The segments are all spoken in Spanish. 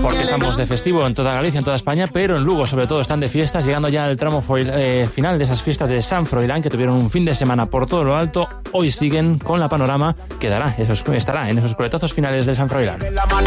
porque estamos de festivo en toda Galicia, en toda España, pero en Lugo sobre todo están de fiestas, llegando ya al tramo final de esas fiestas de San Froilán, que tuvieron un fin de semana por todo lo alto. Hoy siguen con la panorama que estará en esos coletazos finales de San Froilán.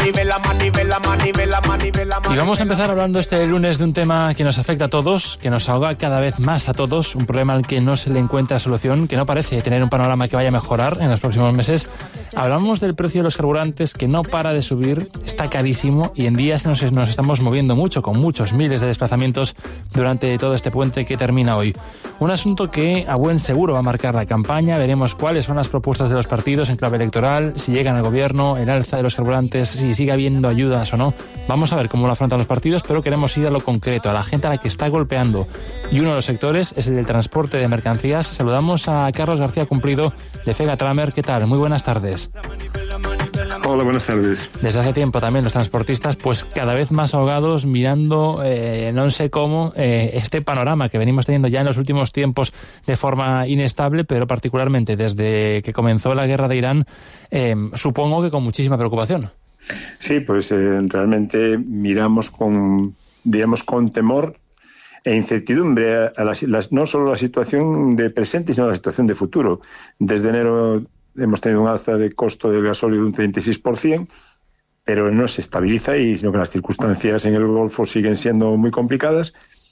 Y vamos a empezar hablando este lunes de un tema que nos afecta a todos, que nos ahoga cada vez más a todos, un problema al que no se le encuentra solución, que no parece tener un panorama que vaya a mejorar en los próximos meses. Hablamos del precio de los carburantes, que no para de subir, está carísimo, y en días nos estamos moviendo mucho, con muchos miles de desplazamientos durante todo este puente que termina hoy. Un asunto que a buen seguro va a marcar la campaña. Veremos cuáles son las propuestas de los partidos en clave electoral, si llegan al gobierno, el alza de los carburantes, si sigue habiendo ayudas o no. Vamos a ver cómo lo afrontan los partidos, pero queremos ir a lo concreto, a la gente a la que está golpeando. Y uno de los sectores es el del transporte de mercancías. Saludamos a Carlos García Cumplido, de Fegatramer. ¿Qué tal? Muy buenas tardes. Hola, buenas tardes. Desde hace tiempo también los transportistas pues cada vez más ahogados mirando, no sé cómo, este panorama que venimos teniendo ya en los últimos tiempos de forma inestable, pero particularmente desde que comenzó la guerra de Irán, supongo que con muchísima preocupación. Sí, pues realmente miramos con temor e incertidumbre no solo la situación de presente, sino la situación de futuro. Desde enero hemos tenido un alza de costo del gasóleo de un 36%, pero no se estabiliza, sino que las circunstancias en el Golfo siguen siendo muy complicadas,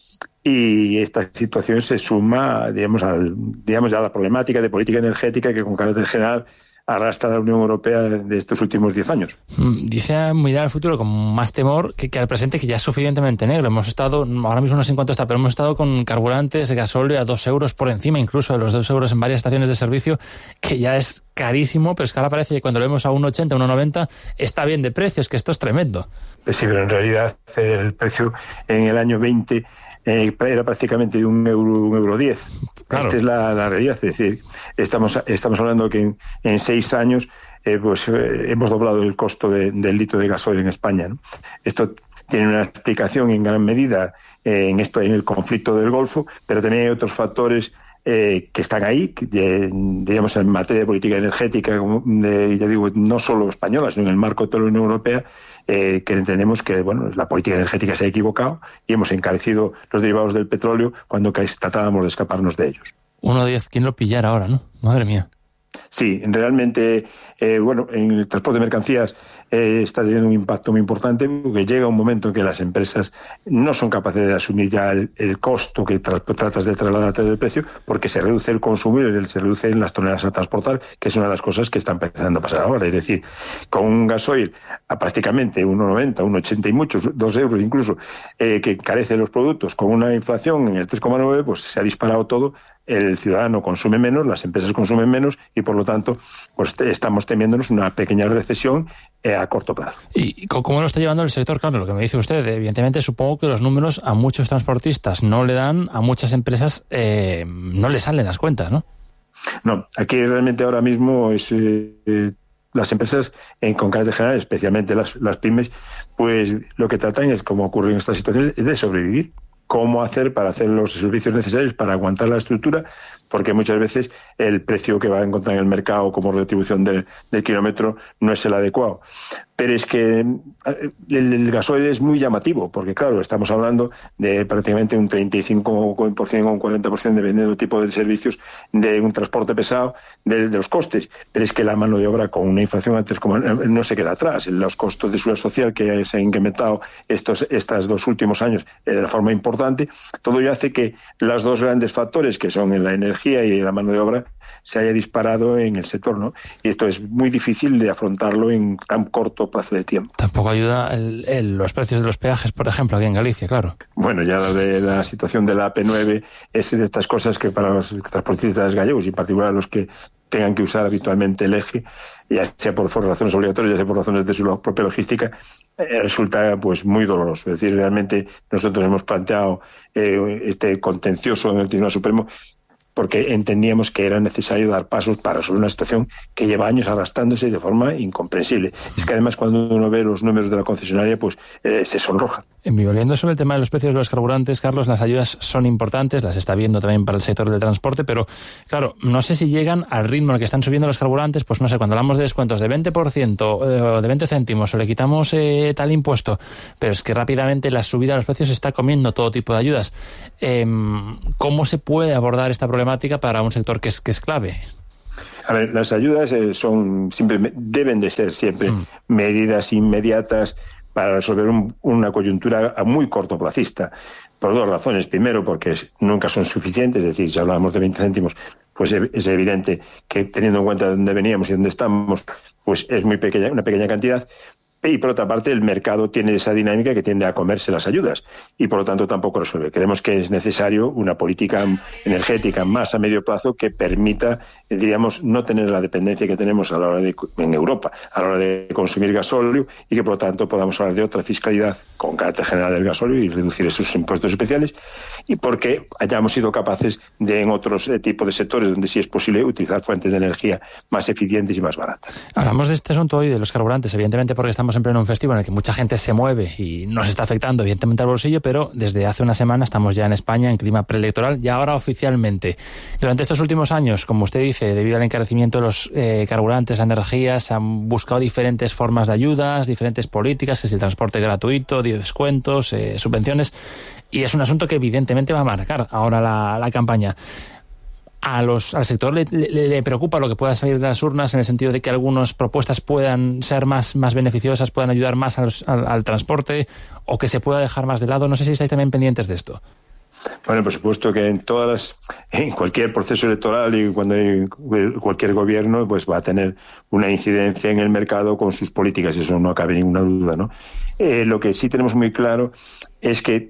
y esta situación se suma, digamos, a la problemática de política energética que con carácter general arrastra la Unión Europea de estos últimos 10 años. Dice mirar al futuro con más temor que al presente, que ya es suficientemente negro. Hemos estado, ahora mismo no sé en cuánto está, pero hemos estado con carburantes de gasóleo a 2 euros por encima, incluso de los 2 euros en varias estaciones de servicio, que ya es carísimo, pero es que ahora parece que cuando lo vemos a 1,80, 1,90, está bien de precios, que esto es tremendo. Sí, pero en realidad el precio en el año 20 era prácticamente de 1 euro 10. Claro. Esta es la realidad, es decir, estamos hablando que en 6 años hemos doblado el costo del litro de gasoil en España, ¿no? Esto tiene una explicación en gran medida en el conflicto del Golfo, pero también hay otros factores que están ahí, digamos, en materia de política energética, ya digo, no solo española, sino en el marco de toda la Unión Europea, que entendemos que la política energética se ha equivocado y hemos encarecido los derivados del petróleo cuando tratábamos de escaparnos de ellos. 1,10, ¿quién lo pillara ahora, no? Madre mía. Sí, realmente, en el transporte de mercancías está teniendo un impacto muy importante, porque llega un momento en que las empresas no son capaces de asumir ya el costo que tratas de trasladarte del precio, porque se reduce el consumo y se reducen las toneladas a transportar, que es una de las cosas que está empezando a pasar ahora. Es decir, con un gasoil a prácticamente 1,90, 1,80 y muchos, 2 euros incluso, que encarece los productos, con una inflación en el 3,9, pues se ha disparado todo. El ciudadano consume menos, las empresas consumen menos, y por lo tanto pues estamos temiéndonos una pequeña recesión a corto plazo. ¿Y cómo lo está llevando el sector? Claro, lo que me dice usted, evidentemente supongo que los números a muchos transportistas no le dan, a muchas empresas no le salen las cuentas, ¿no? No, aquí realmente ahora mismo es las empresas con carácter general, especialmente las pymes, pues lo que tratan es, como ocurre en estas situaciones, es de sobrevivir. Cómo hacer para hacer los servicios necesarios para aguantar la estructura, porque muchas veces el precio que va a encontrar en el mercado como retribución del kilómetro no es el adecuado. Pero es que el gasoil es muy llamativo, porque claro, estamos hablando de prácticamente un 35% o un 40% dependiendo del tipo de servicios, de un transporte pesado, de los costes. Pero es que la mano de obra, con una inflación antes no se queda atrás. Los costos de seguridad social que se han incrementado estos 2 últimos años de forma importante, todo ello hace que los 2 grandes factores, que son la energía y la mano de obra, se haya disparado en el sector, ¿no? Y esto es muy difícil de afrontarlo en tan corto plazo de tiempo. Tampoco ayuda los precios de los peajes, por ejemplo, aquí en Galicia, claro. Bueno, ya la situación de la AP9 es de estas cosas que para los transportistas gallegos, y en particular los que tengan que usar habitualmente el eje, ya sea por razones obligatorias, ya sea por razones de su propia logística, resulta pues muy doloroso. Es decir, realmente nosotros hemos planteado este contencioso en el Tribunal Supremo porque entendíamos que era necesario dar pasos para resolver una situación que lleva años arrastrándose de forma incomprensible. Es que además cuando uno ve los números de la concesionaria, pues se sonroja. Volviendo sobre el tema de los precios de los carburantes, Carlos, las ayudas son importantes, las está viendo también para el sector del transporte, pero claro, no sé si llegan al ritmo al que están subiendo los carburantes, pues no sé, cuando hablamos de descuentos de 20% o de 20 céntimos o le quitamos tal impuesto, pero es que rápidamente la subida de los precios está comiendo todo tipo de ayudas. ¿Cómo se puede abordar esta problemática para un sector que es clave? A ver, las ayudas deben de ser siempre medidas inmediatas para resolver una coyuntura a muy cortoplacista, por dos razones. Primero, porque nunca son suficientes, es decir, si hablamos de 20 céntimos, pues es evidente que teniendo en cuenta de dónde veníamos y dónde estamos, pues es muy pequeña, una pequeña cantidad. Y por otra parte, el mercado tiene esa dinámica que tiende a comerse las ayudas y por lo tanto tampoco resuelve. Creemos que es necesario una política energética más a medio plazo que permita, diríamos, no tener la dependencia que tenemos a la hora en Europa a la hora de consumir gasóleo y que por lo tanto podamos hablar de otra fiscalidad con carácter general del gasóleo y reducir esos impuestos especiales, y porque hayamos sido capaces de en otros tipos de sectores donde sí es posible utilizar fuentes de energía más eficientes y más baratas. Hablamos de este asunto hoy de los carburantes, evidentemente porque estamos en pleno un festivo en el que mucha gente se mueve y nos está afectando evidentemente al bolsillo, pero desde hace una semana estamos ya en España en clima preelectoral y ahora oficialmente. Durante estos últimos años, como usted dice, debido al encarecimiento de los carburantes, energías, se han buscado diferentes formas de ayudas, diferentes políticas, que es el transporte gratuito, descuentos, subvenciones, y es un asunto que evidentemente va a marcar ahora la campaña. Al sector le preocupa lo que pueda salir de las urnas, en el sentido de que algunas propuestas puedan ser más beneficiosas, puedan ayudar más al transporte, o que se pueda dejar más de lado. No sé si estáis también pendientes de esto. Bueno, por supuesto que en cualquier proceso electoral y cuando hay cualquier gobierno, pues va a tener una incidencia en el mercado con sus políticas, eso no cabe ninguna duda, ¿no? Lo que sí tenemos muy claro es que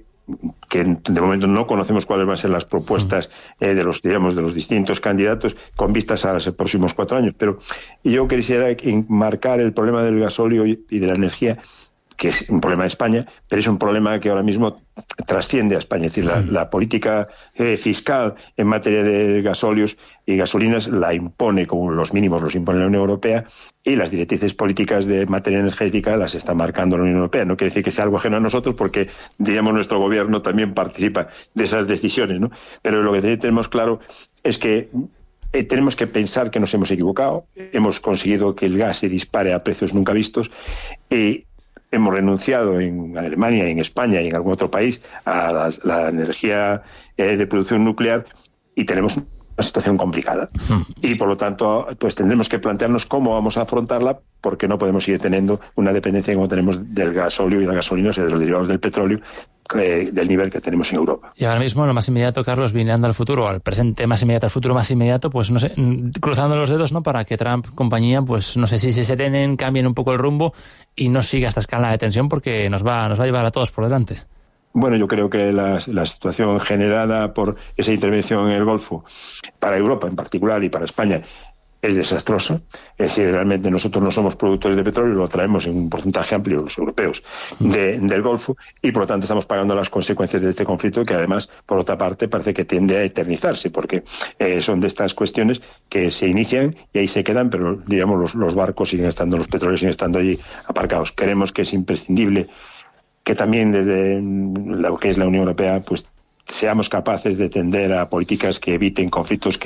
de momento no conocemos cuáles van a ser las propuestas de los distintos candidatos con vistas a los próximos 4 años, pero yo quisiera enmarcar el problema del gasóleo y de la energía, que es un problema de España, pero es un problema que ahora mismo trasciende a España. Es decir, la política fiscal en materia de gasóleos y gasolinas la impone, como los mínimos los impone la Unión Europea, y las directrices políticas de materia energética las está marcando la Unión Europea. No quiere decir que sea algo ajeno a nosotros, porque, diríamos, nuestro gobierno también participa de esas decisiones, ¿no? Pero lo que tenemos claro es que tenemos que pensar que nos hemos equivocado, hemos conseguido que el gas se dispare a precios nunca vistos, y hemos renunciado en Alemania, en España y en algún otro país a la energía de producción nuclear, y tenemos una situación complicada. Y por lo tanto, pues tendremos que plantearnos cómo vamos a afrontarla, porque no podemos seguir teniendo una dependencia como tenemos del gasóleo y la gasolina, o sea, de los derivados del petróleo, del nivel que tenemos en Europa. Y ahora mismo, lo más inmediato, Carlos, mirando al futuro, al presente más inmediato, al futuro más inmediato, pues no sé, cruzando los dedos, ¿no?, para que Trump, compañía, pues no sé si se serenen, cambien un poco el rumbo y no siga esta escala de tensión, porque nos va a llevar a todos por delante. Bueno, yo creo que la situación generada por esa intervención en el Golfo, para Europa en particular y para España, es desastrosa. Es decir, realmente nosotros no somos productores de petróleo, lo traemos en un porcentaje amplio, los europeos, del Golfo, y por lo tanto estamos pagando las consecuencias de este conflicto, que además, por otra parte, parece que tiende a eternizarse, porque son de estas cuestiones que se inician y ahí se quedan, pero digamos los barcos siguen estando, los petróleos siguen estando allí aparcados. Creemos que es imprescindible que también desde lo que es la Unión Europea, pues seamos capaces de tender a políticas que eviten conflictos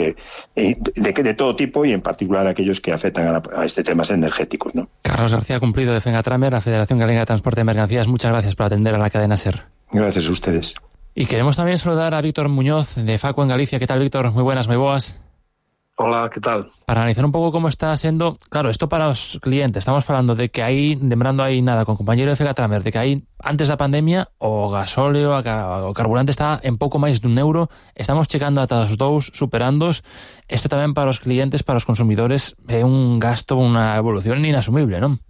de todo tipo, y en particular aquellos que afectan a este temas energéticos, ¿no? Carlos García Cumplido, de Fegatramer, la Federación Galega de Transporte de Mercancías, muchas gracias por atender a la cadena SER. Gracias a ustedes. Y queremos también saludar a Víctor Muñoz, de Facua en Galicia. ¿Qué tal, Víctor? Muy buenas, muy boas. Hola, ¿qué tal? Para analizar un poco cómo está siendo, claro, esto para los clientes. Estamos hablando de que hay, lembrando ahí nada, con compañero de Fegatramer, de que hay antes da pandemia o gasóleo o carburante está en pouco máis dun euro. Estamos checando ata os 2, superándoos. Isto tamén para os clientes, para os consumidores, é un gasto, unha evolución inasumible, non?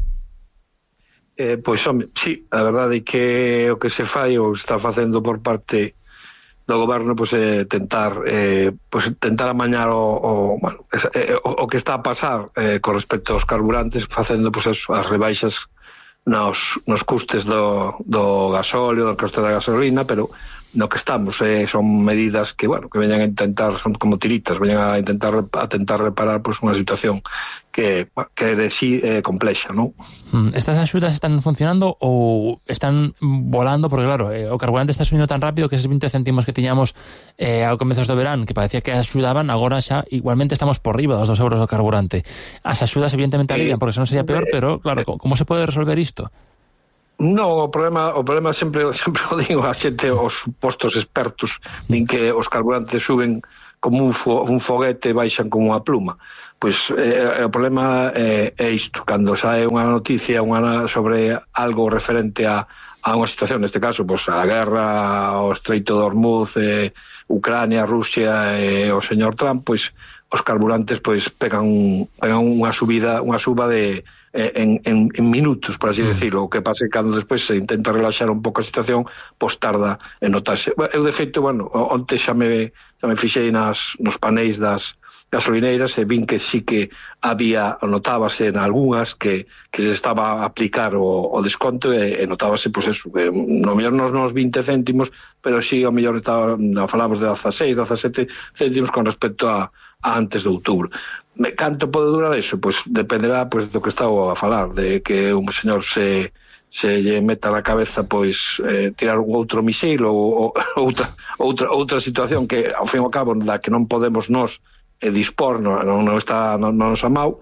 Pois, home, sí, a verdade é que o que se fai ou está facendo por parte do goberno, pois tentar amañar o que está a pasar con respecto aos carburantes, facendo pois eso, as rebaixas nos custes do gasóleo, do coste da gasolina, pero no que estamos, son medidas que, bueno, que veñan a intentar, son como tiritas, veñan a tentar reparar pois unha situación que de sí complexa, non? Estas axudas están funcionando ou están volando? Porque claro, o carburante está subindo tan rápido que eses 20 céntimos que tiñamos ao comezos do verán, que parecía que axudaban, agora xa igualmente estamos por riba dos 2 euros do carburante. As axudas evidentemente alivian, porque senón sería peor, pero claro, como se pode resolver isto? No, o problema sempre o digo a xente, os supostos expertos din que os carburantes suben como un foguete e baixan como unha pluma. Pois o problema é isto, cando sae unha noticia sobre algo referente a unha situación, neste caso, pois a guerra, o Estreito de Hormuz, Ucrania, Rusia e o señor Trump, pois os carburantes pois pegan unha suba de en minutos, por así decirlo. O que pasa é que cando despois se intenta relaxar un pouco a situación, pois tarda en notarse. Eu, de feito, onte xa me fixei nos paneis das gasolineiras e vin que sí que notábase en algunhas que se estaba a aplicar o desconto e notábase, pois eso, que no mellor nos 20 céntimos, pero sí, ao mellor falamos de 16, 17 céntimos con respecto a antes de outubro. Canto pode durar eso? Pois dependerá do que estaba a falar, de que un señor se lle meta na cabeza pois tirar un outro misil ou outra situación que ao fin e ao cabo da que non podemos nos dispor, non está no nosa mão.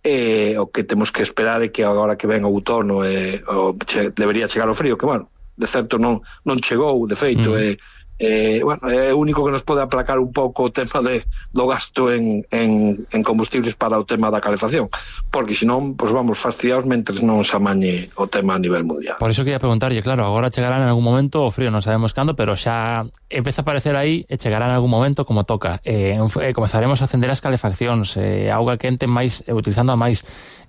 O que temos que esperar é que agora que ven o outono debería chegar o frío, que de certo non chegou, de feito, é o único que nos pode aplacar un pouco o tema do gasto en combustibles para o tema da calefacción, porque senón pois vamos fastidiados mentres non se amañe o tema a nivel mundial. Por iso quería preguntarlle, claro, agora chegará en algún momento o frío, non sabemos cando, pero xa empeza a aparecer aí e chegará en algún momento como toca. Comezaremos a acender as calefaccións, auga quente máis, utilizando a máis.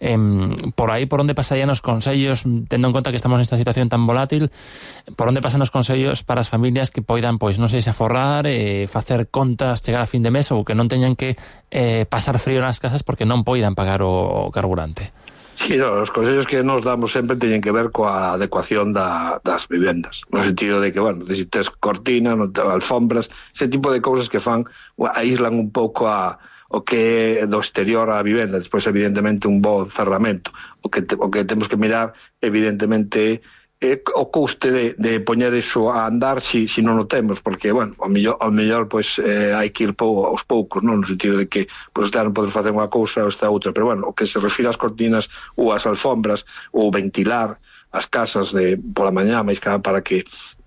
Por aí, por onde pasarían os consellos, tendo en conta que estamos nesta situación tan volátil, por onde pasan os consellos para as familias que poidan, pois, non sei se aforrar, facer contas, chegar a fin de mes, ou que non teñan que pasar frío nas casas porque non poidan pagar o carburante? Sí, os consellos que nos damos sempre teñen que ver coa adecuación das vivendas, no sentido de que, se tes cortina, alfombras, ese tipo de cousas que aíslan un pouco o que é do exterior á vivenda. Despois, evidentemente, un bo cerramento. O que temos que mirar, evidentemente, o custe de poñer iso a andar si non o temos, porque, ao mellor pois hai que ir aos poucos, non? No sentido de que pois non podes facer unha cousa ou esta outra, pero, o que se refira ás cortinas ou ás alfombras, ou ventilar as casas pola mañá, máis para que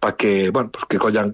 collan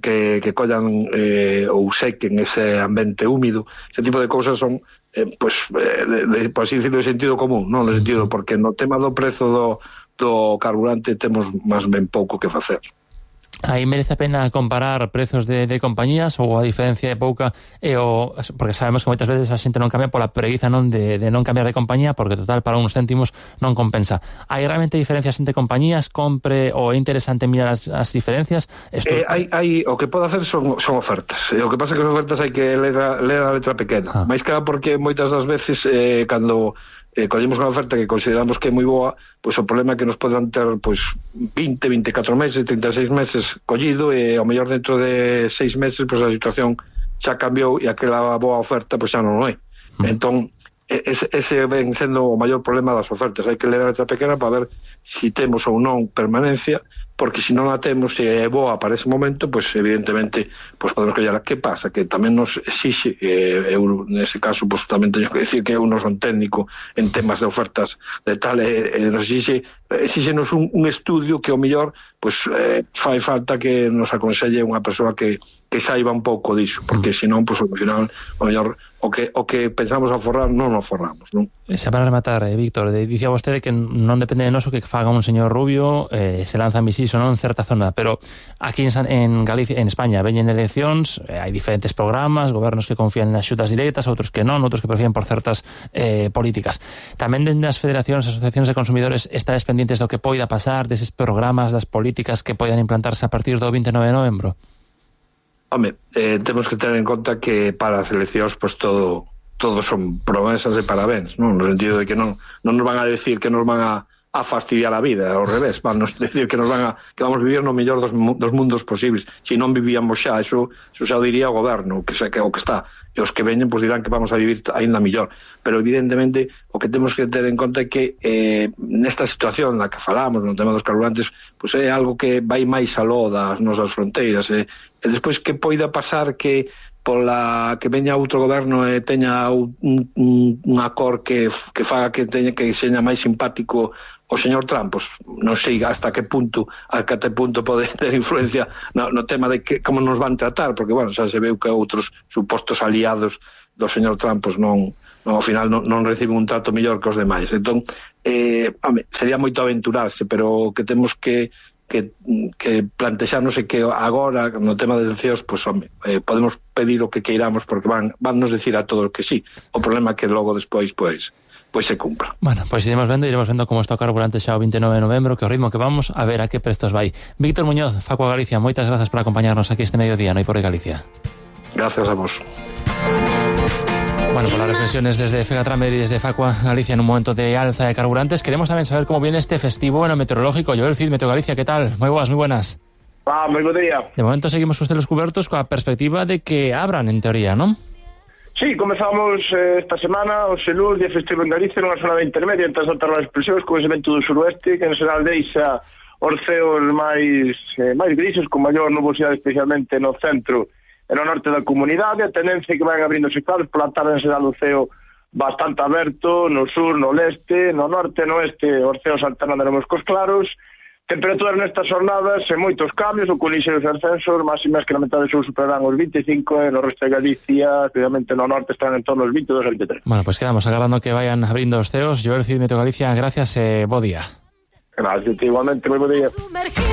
ou sequen ese ambiente húmido. Ese tipo de cousas son por así decirlo, de sentido común, non? No sentido, porque no tema do prezo do carburante temos máis ben pouco que facer. Aí merece a pena comparar prezos de compañías, ou a diferencia é pouca, porque sabemos que moitas veces a xente non cambia pola preguiza non de non cambiar de compañía, porque total para uns céntimos non compensa. Hai realmente diferencias entre compañías? Compre ou é interesante mirar as diferencias? O que pode hacer son ofertas. O que pasa é que as ofertas hai que ler a letra pequena. Mais que porque moitas das veces cando collemos unha oferta que consideramos que é moi boa, pois o problema é que nos poden ter 20, 24 meses, 36 meses collido, e ao mellor dentro de 6 meses pois a situación xa cambiou e aquela boa oferta pois xa non é. Entón, ese ven sendo o maior problema das ofertas. Hai que ler a letra pequena para ver se temos ou non permanencia, porque se non a temos e é boa para ese momento, pois evidentemente pois podemos coller. Que pasa? Que tamén nos exixe, eu nese caso pois tamén teño que decir que eu non son técnico en temas de ofertas de tal, nos exíxenos un estudio que ao mellor pois fai falta que nos aconselle unha persoa que saiba un pouco diso, porque senón pois ao final ao mellor o que pensamos aforrar non o aforramos, non? Xa para rematar, Víctor, dicía vostede que non depende de noso que faga un señor Rubio, se lanza misis ou non en certa zona, pero aquí en Galicia, en España, veñen eleccións, hai diferentes programas, gobernos que confían en axudas directas, outros que non, outros que prefieren por certas políticas. Tamén dende as federacións, asociacións de consumidores, estades pendientes do que poida pasar, deses programas, das políticas que poidan implantarse a partir do 29 de novembro? Home, temos que ter en conta que para as eleccións pois todo son promesas de parabéns, non? No sentido de que non nos van a decir que nos van a a fastidiar a vida, ao revés, van nos decir que vamos vivir no mellor dos mundos posibles. Se non vivíamos xa, eso xa o diría o goberno, que é o que está, e os que veñen pues dirán que vamos a vivir aínda mellor, pero evidentemente o que temos que ter en conta é que nesta situación na que falamos, no tema dos carburantes, pues é algo que vai máis aló das nosas fronteiras, e despois que poida pasar que pola que veña outro goberno e teña un acor que faga que teña que seña máis simpático o señor Trump, pues non sei hasta que punto pode ter influencia no tema de como nos van tratar, porque bueno, xa se veu que outros supostos aliados do señor Trump pues non ao final non reciben un trato mellor que os demais. Entón, sería moito aventurarse, pero que temos que plantexarnos é que agora no tema de deseos pues, podemos pedir o que queiramos porque van nos decir a todos que sí, o problema é que logo despois pues se cumpra. Bueno, pois iremos vendo como está o carburante xa o 29 de novembro, que o ritmo que vamos a ver a que prezos vai. Víctor Muñoz, Facua Galicia, moitas grazas por acompañarnos aquí este mediodía, no Por Galicia. Gracias a vos. Bueno, por las reflexiones desde Fegatramber y desde Facua Galicia en un momento de alza de carburantes, queremos también saber cómo viene este festivo en lo meteorológico. Joel Cid, Meteo Galicia, ¿qué tal? Muy buenas. Moi bo día. De momento seguimos os celos cubertos coa perspectiva de que abran, en teoría, ¿non? Sí, comezamos esta semana o Selur, día festivo en Galicia, nunha zona de intermedia entre as altas e as expresións, con ese vento do suroeste, que en xeral deixa os ceos máis grises, con maior nubosidade especialmente no centro e no norte da comunidade. A tendencia que van abrindo os claros, pola tarde en xeral o ceo bastante aberto, no sur, no leste, no norte, no oeste, os ceos alternaremos cos claros. Temperaturas nestas jornadas en moitos cambios, ou con lixeiros ascensos, máximas que na metade sur superarán os 25, e no resto de Galicia, especialmente no norte, están en torno aos 22 e 23. Bueno, pues quedamos agardando que vayan abrindo os ceos. Joel Cid, Meteo Galicia, gracias, bo día. Gracias, igualmente, moi bo día.